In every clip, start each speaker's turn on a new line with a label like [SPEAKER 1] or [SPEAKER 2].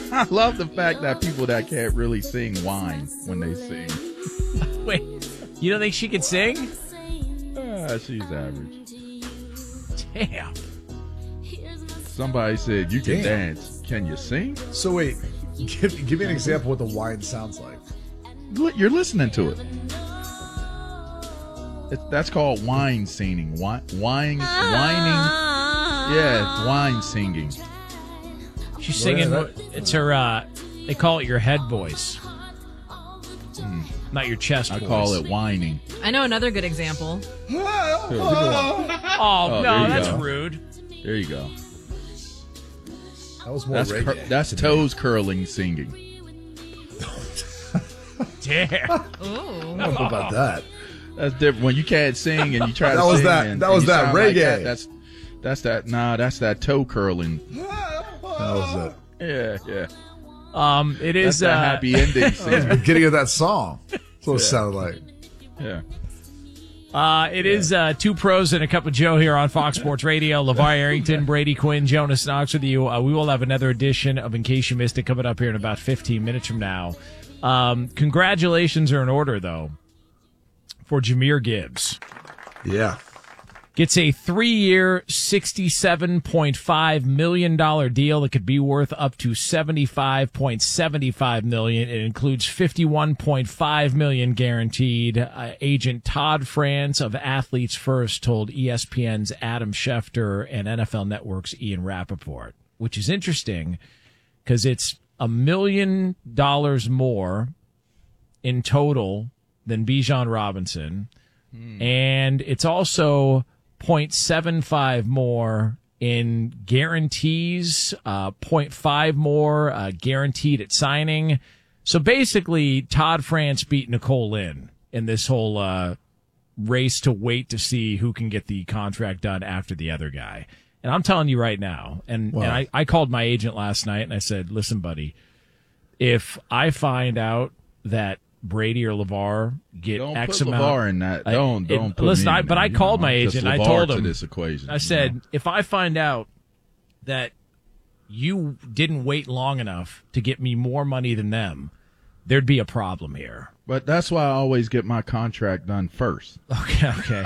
[SPEAKER 1] I love the fact that people that can't really sing whine when they sing.
[SPEAKER 2] Wait, you don't think she can sing?
[SPEAKER 1] She's average.
[SPEAKER 2] Damn.
[SPEAKER 1] Somebody said you can dance. Can you sing?
[SPEAKER 3] So wait, give me an example what the whine sounds like.
[SPEAKER 1] You're listening to it. That's called wine singing. Whining. Yeah, wine singing.
[SPEAKER 2] She's singing. It's her. They call it your head voice, not your chest voice.
[SPEAKER 1] I call it whining.
[SPEAKER 4] I know another good example.
[SPEAKER 2] Oh no, that's rude.
[SPEAKER 1] There you go.
[SPEAKER 3] That was more reggae.
[SPEAKER 1] That's toes curling singing.
[SPEAKER 2] Damn.
[SPEAKER 4] Ooh.
[SPEAKER 3] I don't know about that.
[SPEAKER 1] That's different. When you can't sing and you try to
[SPEAKER 3] That was
[SPEAKER 1] sing.
[SPEAKER 3] that-
[SPEAKER 1] and
[SPEAKER 3] that was
[SPEAKER 1] you
[SPEAKER 3] that
[SPEAKER 1] sound like
[SPEAKER 3] reggae.
[SPEAKER 1] that's that. Nah, that's that toe curling.
[SPEAKER 3] That was it.
[SPEAKER 1] Yeah.
[SPEAKER 2] It is
[SPEAKER 1] That's that happy ending singing.
[SPEAKER 3] Beginning of that song. That's what it sounded like.
[SPEAKER 1] Yeah.
[SPEAKER 2] It is two pros and a cup of Joe here on Fox Sports Radio. LeVar Arrington, Brady Quinn, Jonas Knox with you. We will have another edition of In Case You Missed It coming up here in about 15 minutes from now. Congratulations are in order, though, for Jahmyr Gibbs.
[SPEAKER 3] Yeah.
[SPEAKER 2] Gets a 3-year, $67.5 million deal that could be worth up to $75.75 million. It includes $51.5 million guaranteed. Agent Todd France of Athletes First told ESPN's Adam Schefter and NFL Network's Ian Rappaport, which is interesting because it's $1 million more in total than Bijan Robinson. And it's also 0.75 more in guarantees, 0.5 more guaranteed at signing. So basically, Todd France beat Nicole Lynn in this whole race to wait to see who can get the contract done after the other guy. And I'm telling you right now, and I called my agent last night and I said, listen, buddy, if I find out that Brady or LeVar get
[SPEAKER 1] Don't
[SPEAKER 2] X
[SPEAKER 1] put
[SPEAKER 2] amount.
[SPEAKER 1] LeVar in that. Don't put
[SPEAKER 2] listen.
[SPEAKER 1] me in
[SPEAKER 2] But
[SPEAKER 1] there.
[SPEAKER 2] I called my agent. I told him
[SPEAKER 1] to this equation.
[SPEAKER 2] I said, if I find out that you didn't wait long enough to get me more money than them, there'd be a problem here.
[SPEAKER 1] But that's why I always get my contract done first.
[SPEAKER 2] Okay.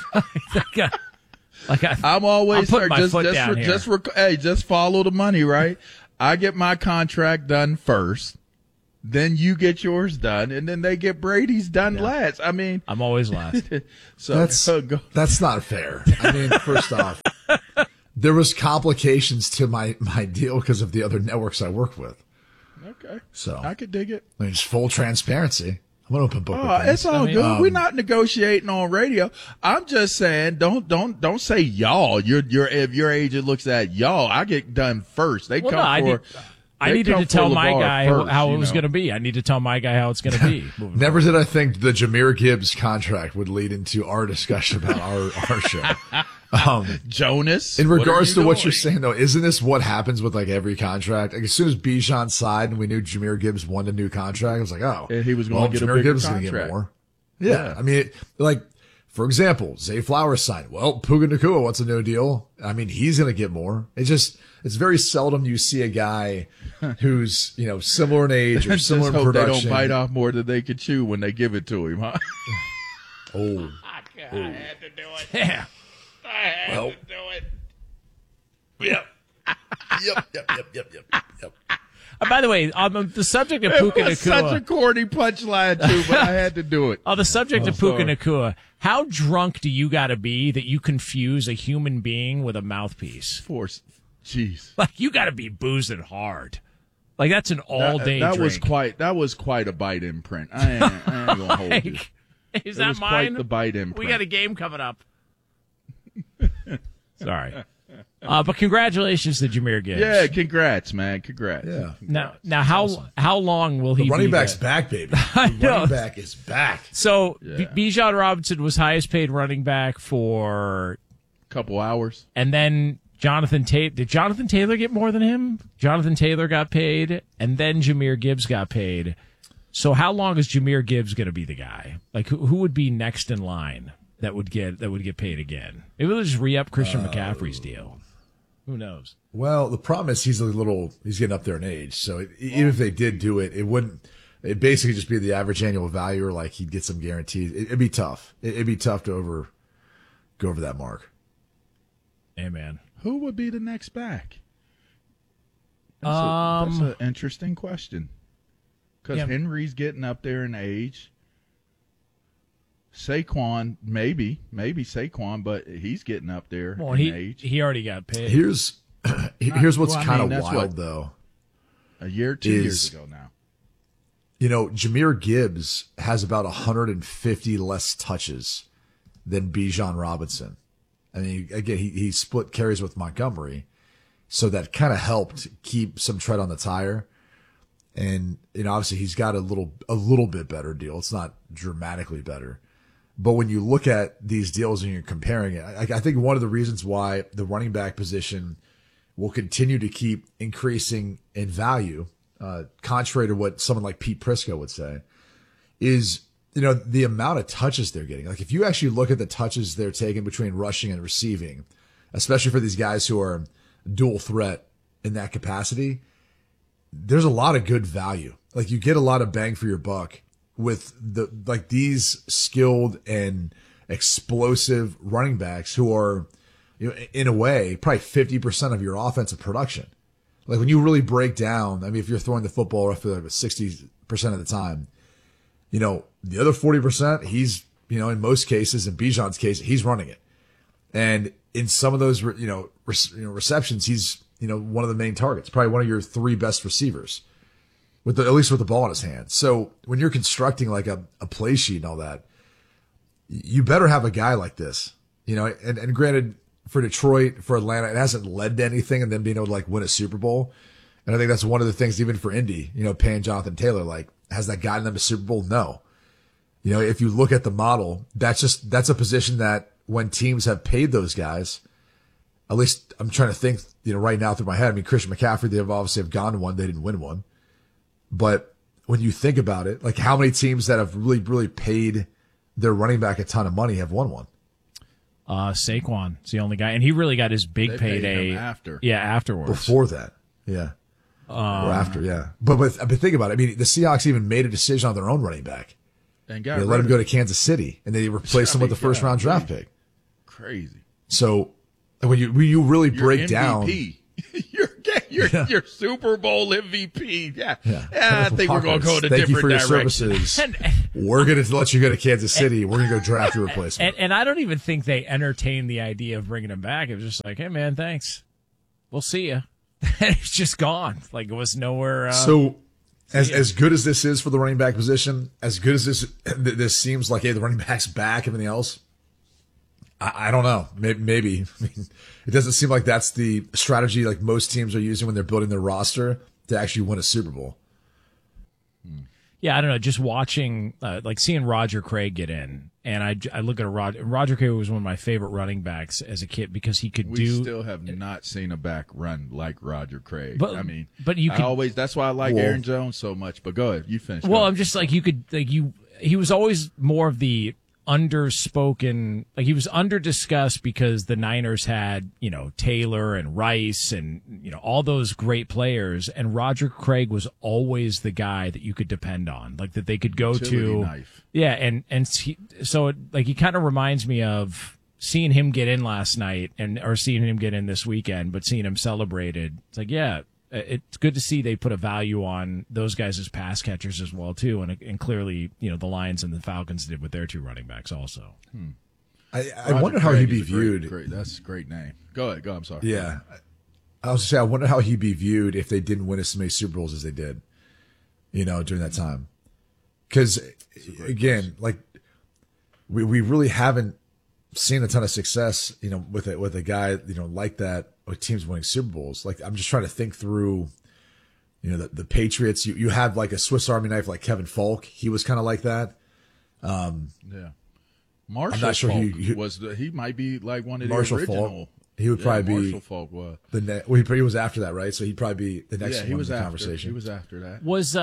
[SPEAKER 1] I'm always
[SPEAKER 2] putting my foot down here.
[SPEAKER 1] Just follow the money, right? I get my contract done first. Then you get yours done, and then they get Brady's done last. I mean,
[SPEAKER 2] I'm always last.
[SPEAKER 3] That's not fair. I mean, first off, there was complications to my deal because of the other networks I work with.
[SPEAKER 1] Okay,
[SPEAKER 3] so
[SPEAKER 1] I could dig it.
[SPEAKER 3] I mean, just full transparency. I'm an open book.
[SPEAKER 1] It's all good. We're not negotiating on radio. I'm just saying, don't say y'all. If your agent looks at y'all, I get done first.
[SPEAKER 2] I needed to tell my guy how it was going to be. I need to tell my guy how it's going to be.
[SPEAKER 3] Never did I think the Jahmyr Gibbs contract would lead into our discussion about our show.
[SPEAKER 1] Jonas,
[SPEAKER 3] in regards to what you're saying, though, isn't this what happens with like every contract? Like, as soon as Bijan signed and we knew Jahmyr Gibbs won a new contract, I was like, oh,
[SPEAKER 1] and he was going to get a
[SPEAKER 3] Jahmyr
[SPEAKER 1] bigger
[SPEAKER 3] Gibbs
[SPEAKER 1] contract.
[SPEAKER 3] Gonna get more. Yeah. I mean, for example, Zay Flowers signed. Well, Puka Nacua wants a no deal. I mean, he's going to get more. It's very seldom you see a guy who's, similar in age or similar in production.
[SPEAKER 1] They don't bite off more than they can chew when they give it to him, huh?
[SPEAKER 3] Oh.
[SPEAKER 2] I had to do it.
[SPEAKER 3] Yeah.
[SPEAKER 2] I had to do it.
[SPEAKER 3] Yep. Yep.
[SPEAKER 2] By the way, on the subject of Puka Nacua,
[SPEAKER 1] such a corny punchline too, but I had to do it.
[SPEAKER 2] On the subject of Puka Nacua, how drunk do you got to be that you confuse a human being with a mouthpiece?
[SPEAKER 1] Jeez,
[SPEAKER 2] like you got to be boozing hard. Like that's an all-day drink.
[SPEAKER 1] That was quite a bite imprint. I ain't gonna hold you.
[SPEAKER 2] Is that mine?
[SPEAKER 1] Quite the bite imprint.
[SPEAKER 2] We got a game coming up. Sorry. But congratulations to Jahmyr Gibbs.
[SPEAKER 1] Yeah, congrats, man. Congrats.
[SPEAKER 3] Yeah.
[SPEAKER 2] Now how long will he be
[SPEAKER 3] running back's
[SPEAKER 2] there?
[SPEAKER 3] back, baby. The running back is back.
[SPEAKER 2] So Bijan Robinson was highest paid running back for
[SPEAKER 1] a couple hours.
[SPEAKER 2] And then Jonathan Taylor. Did Jonathan Taylor get more than him? Jonathan Taylor got paid, and then Jahmyr Gibbs got paid. So how long is Jahmyr Gibbs going to be the guy? Like who would be next in line that would get paid again? Maybe we'll just re-up Christian McCaffrey's deal. Who knows?
[SPEAKER 3] Well, the problem is he's getting up there in age. So even if they did do it, it'd basically just be the average annual value, or like he'd get some guarantees. It'd be tough. It'd be tough to go over that mark.
[SPEAKER 2] Hey, man.
[SPEAKER 1] Who would be the next back? That's an interesting question. Because Henry's getting up there in age. Saquon, maybe Saquon, but he's getting up there in age.
[SPEAKER 2] He already got paid.
[SPEAKER 3] Here's what's kind of wild, though.
[SPEAKER 1] A year, 2 years ago now.
[SPEAKER 3] You know, Jahmyr Gibbs has about 150 less touches than Bijan Robinson. I mean, again, he split carries with Montgomery, so that kind of helped keep some tread on the tire. And, you know, obviously he's got a little bit better deal. It's not dramatically better. But when you look at these deals and you're comparing it, I think one of the reasons why the running back position will continue to keep increasing in value, contrary to what someone like Pete Prisco would say, is, you know, the amount of touches they're getting. Like, if you actually look at the touches they're taking between rushing and receiving, especially for these guys who are dual threat in that capacity, there's a lot of good value. Like, you get a lot of bang for your buck with these skilled and explosive running backs who are, you know, in a way, probably 50% of your offensive production. Like, when you really break down, I mean, if you're throwing the football roughly like 60% of the time, you know, the other 40%, he's, you know, in most cases, in Bijan's case, he's running it. And in some of those, receptions, he's, you know, one of the main targets, probably one of your three best receivers, at least with the ball in his hand. So when you're constructing like a play sheet and all that, you better have a guy like this, you know. And granted, for Detroit, for Atlanta, it hasn't led to anything, and then being able to like win a Super Bowl. And I think that's one of the things, even for Indy, you know, paying Jonathan Taylor, like, has that gotten them a Super Bowl? No. You know, if you look at the model, that's a position that when teams have paid those guys, at least I'm trying to think, you know, right now through my head. I mean, Christian McCaffrey, they obviously have gone to one. They didn't win one. But when you think about it, like, how many teams that have really, really paid their running back a ton of money have won one?
[SPEAKER 2] Saquon's the only guy. And he really got his big payday
[SPEAKER 1] after.
[SPEAKER 2] Yeah, afterwards.
[SPEAKER 3] Before that. Yeah. Or after, yeah. But think about it. I mean, the Seahawks even made a decision on their own running back.
[SPEAKER 1] And
[SPEAKER 3] they let him go to Kansas City, and they replaced him with the first round draft pick.
[SPEAKER 1] Crazy.
[SPEAKER 3] So when you really break down,
[SPEAKER 1] your Super Bowl MVP. Yeah. I think we're going to go in a
[SPEAKER 3] Thank
[SPEAKER 1] different
[SPEAKER 3] you for your
[SPEAKER 1] direction.
[SPEAKER 3] services. We're going to let you go to Kansas City. We're going to go draft your replacement.
[SPEAKER 2] And I don't even think they entertained the idea of bringing him back. It was just like, hey, man, thanks. We'll see you. And it's just gone. Like, it was nowhere.
[SPEAKER 3] So as good as this is for the running back position, as good as this seems like, hey, the running back's back, everything else, I don't know. Maybe. I mean, it doesn't seem like that's the strategy like most teams are using when they're building their roster to actually win a Super Bowl.
[SPEAKER 2] Yeah, I don't know. Just watching, like seeing Roger Craig get in, and I look at Roger Craig was one of my favorite running backs as a kid because he could
[SPEAKER 1] We still have not seen a back run like Roger Craig.
[SPEAKER 2] But,
[SPEAKER 1] I mean,
[SPEAKER 2] but you could
[SPEAKER 1] always. That's why I like Aaron Jones so much. But go ahead, you finish.
[SPEAKER 2] Well, I'm just like he was always more of the underspoken, like he was underdiscussed because the Niners had, you know, Taylor and Rice and, you know, all those great players, and Roger Craig was always the guy that you could depend on, like that they could go to.
[SPEAKER 1] Knife.
[SPEAKER 2] Yeah, and he kind of reminds me of seeing him get in last night or seeing him get in this weekend, but seeing him celebrated. It's like, yeah, it's good to see they put a value on those guys as pass catchers as well too, and clearly, you know, the Lions and the Falcons did with their two running backs also.
[SPEAKER 3] I wonder how he'd be viewed.
[SPEAKER 1] That's a great name. Go ahead. I'm sorry.
[SPEAKER 3] Yeah, I was just saying, I wonder how he'd be viewed if they didn't win as many Super Bowls as they did, you know, during that time. Because again, like we really haven't seen a ton of success, you know, with a guy, you know, like that, with teams winning Super Bowls. Like, I'm just trying to think through, you know, the Patriots. You have like a Swiss Army knife like Kevin Falk. He was kind of like that.
[SPEAKER 1] Yeah. Marshall
[SPEAKER 3] I'm not sure
[SPEAKER 1] Falk he might be like one of the
[SPEAKER 3] Marshall
[SPEAKER 1] original.
[SPEAKER 3] Falk. He would probably be
[SPEAKER 1] Marshall Falk was.
[SPEAKER 3] He was after that, right? So he'd probably be the next one in the conversation.
[SPEAKER 1] He was after that.
[SPEAKER 2] Was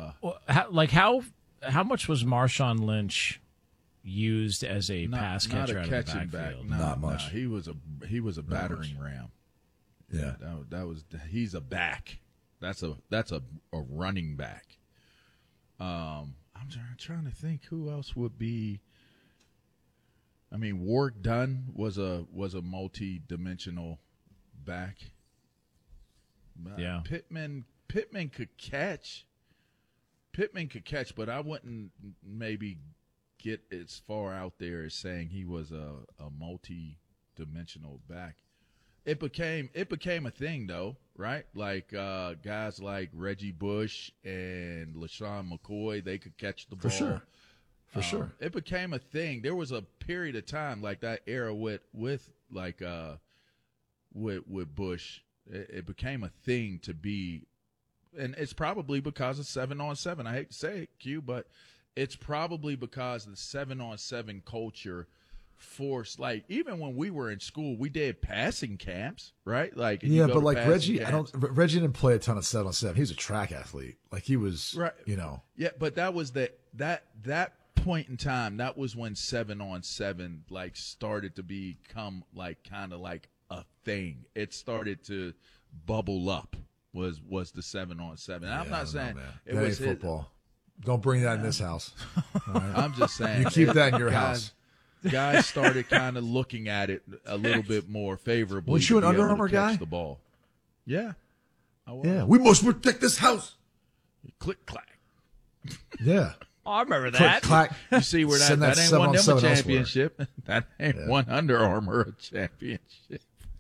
[SPEAKER 2] how much was Marshawn Lynch used as a pass catcher out of the backfield?
[SPEAKER 3] Not much.
[SPEAKER 1] He was a battering ram.
[SPEAKER 3] Yeah.
[SPEAKER 1] He's a back. That's a running back. I'm trying to think who else would be. I mean, Warrick Dunn was a multi-dimensional back.
[SPEAKER 2] Yeah.
[SPEAKER 1] Pittman could catch. But I wouldn't maybe get as far out there as saying he was a multi-dimensional back. It became a thing though, right? Like guys like Reggie Bush and LaShawn McCoy, they could catch the ball.
[SPEAKER 3] For sure.
[SPEAKER 1] It became a thing. There was a period of time like that era with Bush. It became a thing to be, and it's probably because of 7-on-7. I hate to say it, Q, but it's probably because the 7-on-7 culture forced, like, even when we were in school, we did passing camps, right? Like,
[SPEAKER 3] yeah, but like Reggie, Reggie didn't play a ton of 7-on-7. He was a track athlete. Like he was, right.
[SPEAKER 1] Yeah, but that was that point in time. That was when 7-on-7 like started to become like kind of like a thing. It started to bubble up. Was the 7-on-7? I'm not saying it was
[SPEAKER 3] football. Don't bring that in this house. All right?
[SPEAKER 1] I'm just saying
[SPEAKER 3] you keep that in your house.
[SPEAKER 1] Guys started kind of looking at it a little bit more favorably.
[SPEAKER 3] Was you an Under Armour guy?
[SPEAKER 1] The ball. Yeah.
[SPEAKER 3] Yeah. We must protect this house.
[SPEAKER 1] Click clack.
[SPEAKER 3] Yeah.
[SPEAKER 2] Oh, I remember that.
[SPEAKER 3] Click clack.
[SPEAKER 1] You see where that ain't won them a championship. That ain't won Under Armour a championship.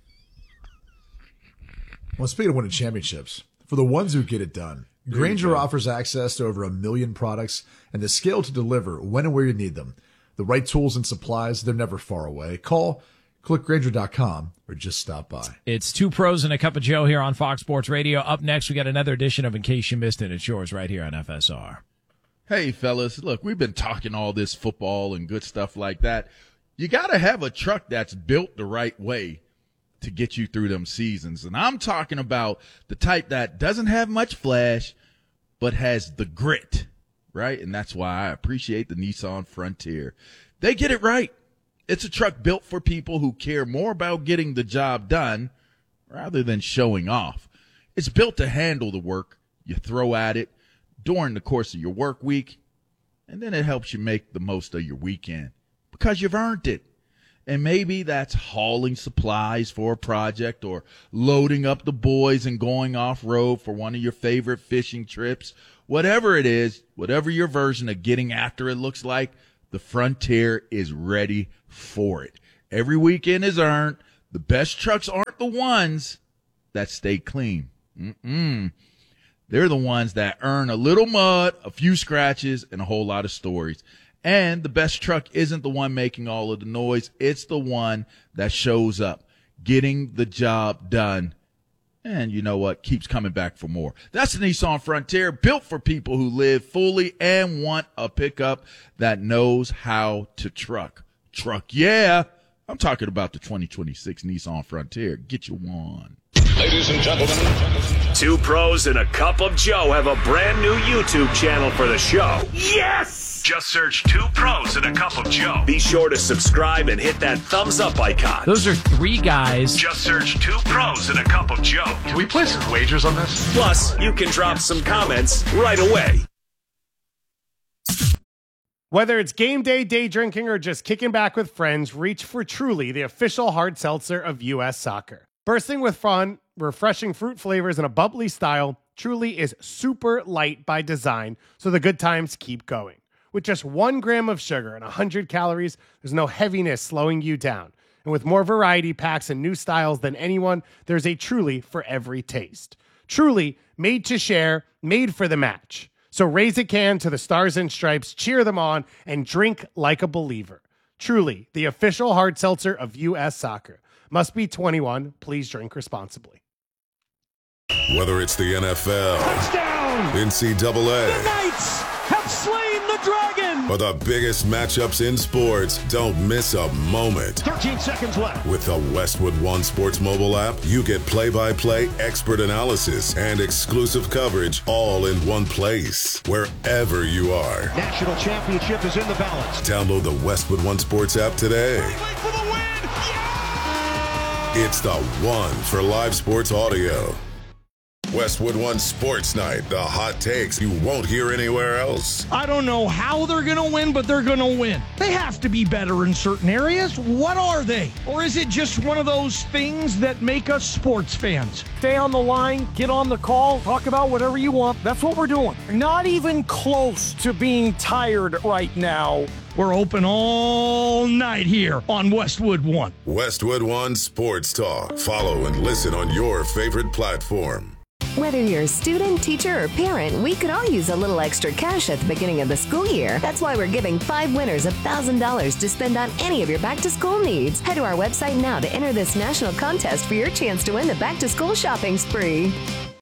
[SPEAKER 3] Well, speaking of winning championships, for the ones who get it done, Grainger offers access to over 1 million products and the scale to deliver when and where you need them. The right tools and supplies, they're never far away. Call, click Grainger.com, or just stop by.
[SPEAKER 2] It's Two Pros and a Cup of Joe here on Fox Sports Radio. Up next, we got another edition of In Case You Missed It. It's yours right here on FSR.
[SPEAKER 1] Hey, fellas, look, we've been talking all this football and good stuff like that. You got to have a truck that's built the right way to get you through them seasons. And I'm talking about the type that doesn't have much flash, but has the grit, right? And that's why I appreciate the Nissan Frontier. They get it right. It's a truck built for people who care more about getting the job done rather than showing off. It's built to handle the work you throw at it during the course of your work week, and then it helps you make the most of your weekend because you've earned it. And maybe that's hauling supplies for a project or loading up the boys and going off-road for one of your favorite fishing trips. Whatever it is, whatever your version of getting after it looks like, the Frontier is ready for it. Every weekend is earned. The best trucks aren't the ones that stay clean. They're the ones that earn a little mud, a few scratches, and a whole lot of stories. And the best truck isn't the one making all of the noise. It's the one that shows up, getting the job done. And you know what? Keeps coming back for more. That's the Nissan Frontier, built for people who live fully and want a pickup that knows how to truck. Yeah. I'm talking about the 2026 Nissan Frontier. Get you one.
[SPEAKER 4] Ladies and gentlemen,
[SPEAKER 5] Two Pros and a Cup of Joe have a brand new YouTube channel for the show. Yes! Just search Two Pros and a Cup of Joe. Be sure to subscribe and hit that thumbs up icon.
[SPEAKER 2] Those are three guys.
[SPEAKER 5] Just search Two Pros and a Cup of Joe.
[SPEAKER 4] Can we place some wagers on this?
[SPEAKER 5] Plus, you can drop some comments right away.
[SPEAKER 6] Whether it's game day, day drinking, or just kicking back with friends, reach for Truly, the official hard seltzer of U.S. Soccer. Bursting with fun, refreshing fruit flavors, and a bubbly style, Truly is super light by design, so the good times keep going. With just 1 gram of sugar and 100 calories, there's no heaviness slowing you down. And with more variety packs and new styles than anyone, there's a Truly for every taste. Truly, made to share, made for the match. So raise a can to the Stars and Stripes, cheer them on, and drink like a believer. Truly, the official hard seltzer of U.S. Soccer. Must be 21. Please drink responsibly.
[SPEAKER 7] Whether it's the NFL,
[SPEAKER 8] touchdown,
[SPEAKER 7] NCAA,
[SPEAKER 8] the Knights have slain the dragon,
[SPEAKER 7] or the biggest matchups in sports, don't miss a moment.
[SPEAKER 8] 13 seconds left.
[SPEAKER 7] With the Westwood One Sports mobile app, you get play-by-play expert analysis and exclusive coverage all in one place, wherever you are.
[SPEAKER 8] National championship is in the balance.
[SPEAKER 7] Download the Westwood One Sports app today.
[SPEAKER 8] For the win! Yeah!
[SPEAKER 7] It's the one for live sports audio. Westwood One Sports Night, the hot takes you won't hear anywhere else.
[SPEAKER 8] I don't know how they're going to win, but they're going to win. They have to be better in certain areas. What are they? Or is it just one of those things that make us sports fans? Stay on the line, get on the call, talk about whatever you want. That's what we're doing. Not even close to being tired right now. We're open all night here on Westwood One.
[SPEAKER 7] Westwood One Sports Talk. Follow and listen on your favorite platform.
[SPEAKER 9] Whether you're a student, teacher, or parent, we could all use a little extra cash at the beginning of the school year. That's why we're giving 5 winners $1,000 to spend on any of your back-to-school needs. Head to our website now to enter this national contest for your chance to win the back-to-school shopping spree.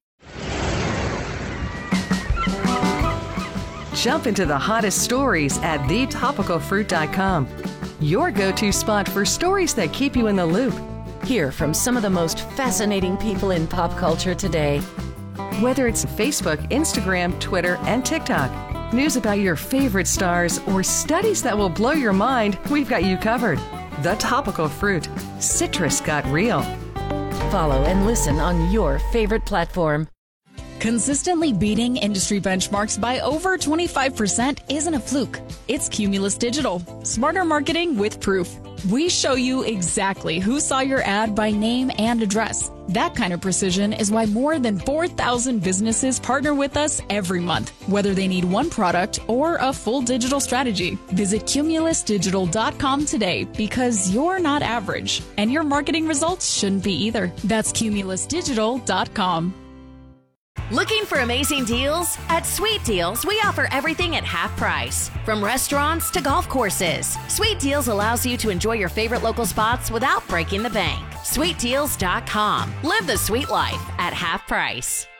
[SPEAKER 10] Jump into the hottest stories at thetopicalfruit.com. Your go-to spot for stories that keep you in the loop.
[SPEAKER 11] Hear from some of the most fascinating people in pop culture today.
[SPEAKER 10] Whether it's Facebook, Instagram, Twitter, and TikTok, news about your favorite stars, or studies that will blow your mind, we've got you covered. The Topical Fruit. Citrus got real.
[SPEAKER 11] Follow and listen on your favorite platform.
[SPEAKER 12] Consistently beating industry benchmarks by over 25% isn't a fluke. It's Cumulus Digital. Smarter marketing with proof. We show you exactly who saw your ad by name and address. That kind of precision is why more than 4,000 businesses partner with us every month, whether they need one product or a full digital strategy. Visit cumulusdigital.com today because you're not average, and your marketing results shouldn't be either. That's cumulusdigital.com.
[SPEAKER 9] Looking for amazing deals? At Sweet Deals, we offer everything at half price. From restaurants to golf courses, Sweet Deals allows you to enjoy your favorite local spots without breaking the bank. SweetDeals.com. Live the sweet life at half price.